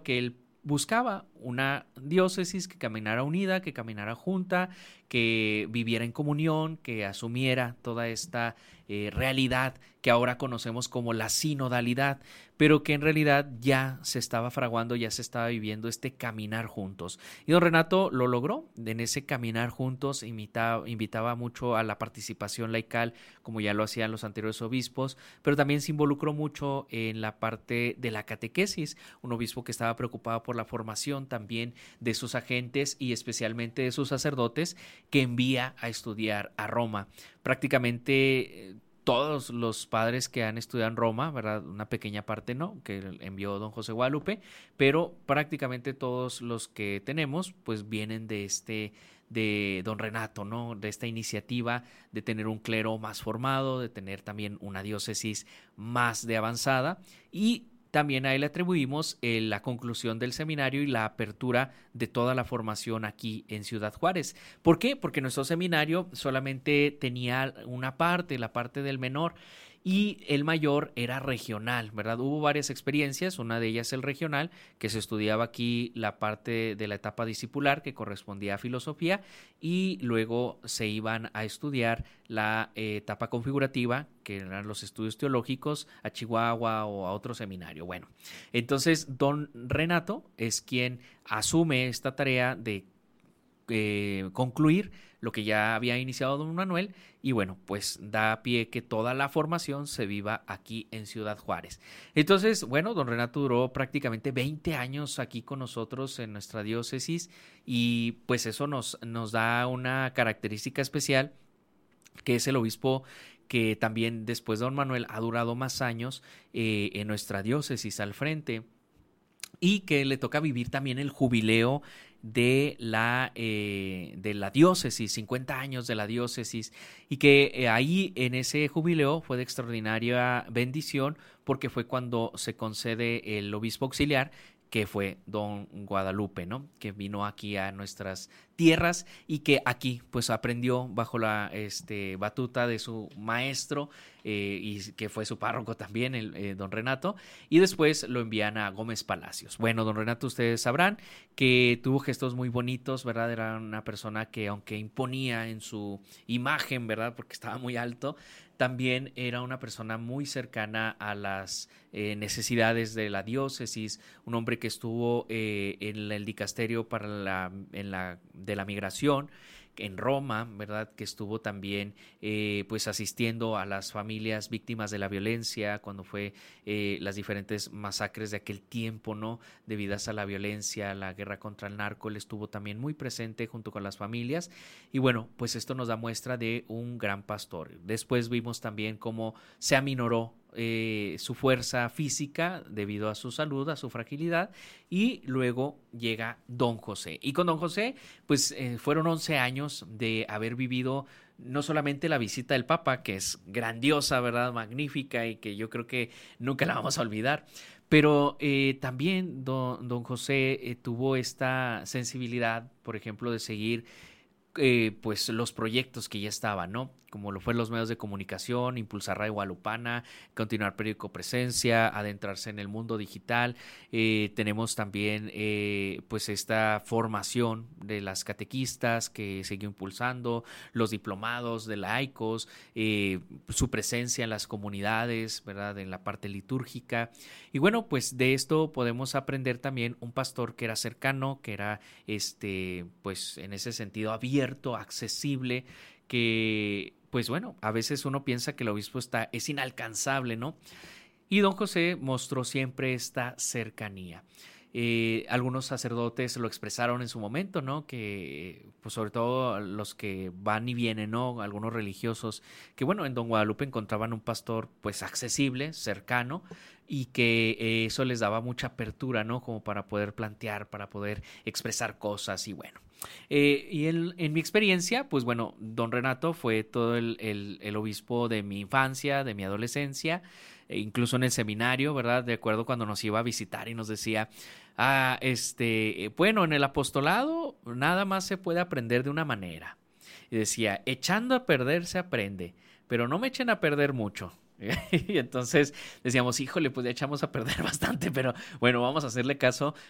que él buscaba una diócesis que caminara unida, que caminara junta, que viviera en comunión, que asumiera toda esta realidad que ahora conocemos como la sinodalidad, pero que en realidad ya se estaba fraguando, ya se estaba viviendo este caminar juntos. Y don Renato lo logró. En ese caminar juntos invitaba mucho a la participación laical, como ya lo hacían los anteriores obispos, pero también se involucró mucho en la parte de la catequesis, un obispo que estaba preocupado por la formación también de sus agentes y especialmente de sus sacerdotes, que envía a estudiar a Roma. Prácticamente todos los padres que han estudiado en Roma, ¿verdad? Una pequeña parte no, que envió don José Guadalupe, pero prácticamente todos los que tenemos, pues vienen de don Renato, ¿no? De esta iniciativa de tener un clero más formado, de tener también una diócesis más de avanzada, y también a él atribuimos la conclusión del seminario y la apertura de toda la formación aquí en Ciudad Juárez. ¿Por qué? Porque nuestro seminario solamente tenía una parte, la parte del menor, y el mayor era regional, ¿verdad? Hubo varias experiencias, una de ellas el regional, que se estudiaba aquí la parte de la etapa discipular que correspondía a filosofía, y luego se iban a estudiar la etapa configurativa, que eran los estudios teológicos, a Chihuahua o a otro seminario. Bueno, entonces don Renato es quien asume esta tarea de concluir lo que ya había iniciado don Manuel, y bueno, pues da pie que toda la formación se viva aquí en Ciudad Juárez. Entonces, bueno, don Renato duró prácticamente 20 años aquí con nosotros en nuestra diócesis, y pues eso nos da una característica especial, que es el obispo que también después de don Manuel ha durado más años en nuestra diócesis al frente, y que le toca vivir también el jubileo de la diócesis, 50 años de la diócesis, y que ahí en ese jubileo fue de extraordinaria bendición, porque fue cuando se concede el obispo auxiliar, que fue don Guadalupe, ¿no? Que vino aquí a nuestras tierras y que aquí pues aprendió bajo la batuta de su maestro, y que fue su párroco también, don Renato, y después lo envían a Gómez Palacios. Bueno, don Renato, ustedes sabrán que tuvo gestos muy bonitos, ¿verdad? Era una persona que, aunque imponía en su imagen, ¿verdad? Porque estaba muy alto, también era una persona muy cercana a las necesidades de la diócesis, un hombre que estuvo en el dicasterio de la migración en Roma, ¿verdad? Que estuvo también pues asistiendo a las familias víctimas de la violencia cuando fue las diferentes masacres de aquel tiempo, ¿no? Debidas a la violencia, la guerra contra el narco. Él estuvo también muy presente junto con las familias, y bueno, pues esto nos da muestra de un gran pastor. Después vimos también cómo se aminoró su fuerza física debido a su salud, a su fragilidad, y luego llega don José. Y con don José, pues fueron 11 años de haber vivido no solamente la visita del Papa, que es grandiosa, ¿verdad? Magnífica, y que yo creo que nunca la vamos a olvidar, pero también don José tuvo esta sensibilidad, por ejemplo, de seguir pues los proyectos que ya estaban, ¿no? Como lo fue los medios de comunicación, impulsar Radio Guadalupana, continuar Periódico Presencia, adentrarse en el mundo digital. Tenemos también pues esta formación de las catequistas que siguió impulsando, los diplomados de laicos, su presencia en las comunidades, ¿verdad? En la parte litúrgica. Y bueno, pues de esto podemos aprender también un pastor que era cercano, que era pues en ese sentido abierto, accesible, que pues bueno, a veces uno piensa que el obispo es inalcanzable, ¿no? Y don José mostró siempre esta cercanía. Algunos sacerdotes lo expresaron en su momento, ¿no? Que pues sobre todo los que van y vienen, ¿no? Algunos religiosos, que bueno, en don Guadalupe encontraban un pastor pues accesible, cercano, y que eso les daba mucha apertura, ¿no? Como para poder plantear, para poder expresar cosas, y bueno. En mi experiencia, pues bueno, don Renato fue todo el obispo de mi infancia, de mi adolescencia, incluso en el seminario, ¿verdad? De acuerdo, cuando nos iba a visitar y nos decía, bueno, en el apostolado nada más se puede aprender de una manera. Y decía, echando a perder se aprende, pero no me echen a perder mucho. Y entonces decíamos, híjole, pues ya echamos a perder bastante, pero bueno, vamos a hacerle caso